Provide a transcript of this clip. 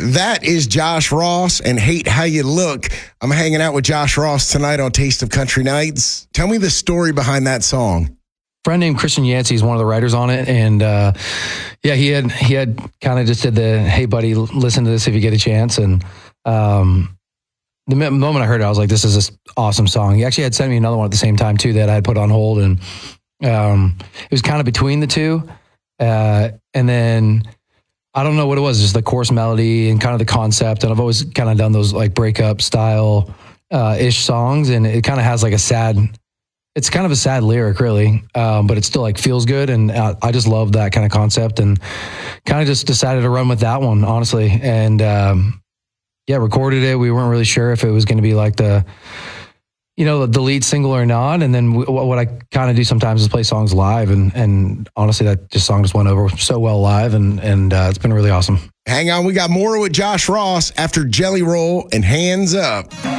That is Josh Ross and Hate How You Look. I'm hanging out with Josh Ross tonight on Taste of Country Nights. Tell me the story behind that song. A friend named Christian Yancey is one of the writers on it. And he had kind of just said hey buddy, listen to this if you get a chance. And the moment I heard it, I was like, this is an awesome song. He actually had sent me another one at the same time too that I had put on hold. And it was kind of between the two. And then I don't know what it was, just the chorus melody and kind of the concept. And I've always kind of done those like breakup style ish songs. And it kind of has like it's kind of a sad lyric really, but it still like feels good. And I just love that kind of concept and kind of just decided to run with that one, honestly. And recorded it. We weren't really sure if it was going to be like the lead single or not. And then what I kind of do sometimes is play songs live. And honestly, that song just went over so well live. And it's been really awesome. Hang on. We got more with Josh Ross after Jelly Roll and Hands Up.